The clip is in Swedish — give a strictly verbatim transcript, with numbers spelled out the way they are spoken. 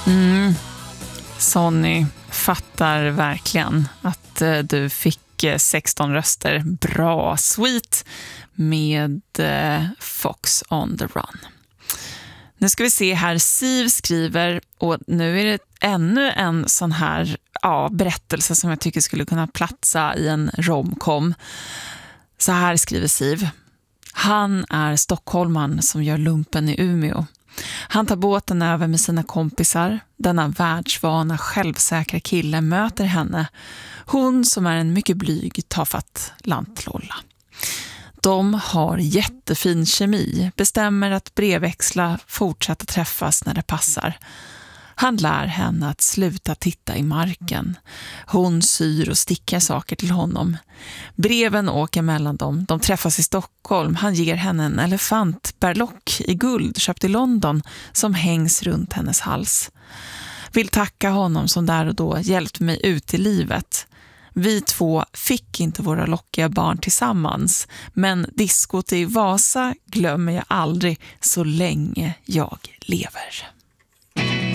Mm. Sonny fattar verkligen att eh, du fick eh, sexton röster. Bra, sweet med eh, Fox on the Run. Nu ska vi se här, Siv skriver, och nu är det ännu en sån här ja, berättelse som jag tycker skulle kunna platsa i en romcom. Så här skriver Siv. Han är stockholman som gör lumpen i Umeå. Han tar båten över med sina kompisar. Denna världsvana, självsäkra kille möter henne. Hon som är en mycket blyg, tafatt lantlolla. De har jättefin kemi, bestämmer att brevväxla, fortsätta träffas när det passar. Han lär henne att sluta titta i marken. Hon syr och stickar saker till honom. Breven åker mellan dem. De träffas i Stockholm. Han ger henne en elefantberlock i guld köpt i London som hängs runt hennes hals. Vill tacka honom som där och då hjälpt mig ut i livet. Vi två fick inte våra lockiga barn tillsammans, men diskot i Vasa glömmer jag aldrig så länge jag lever.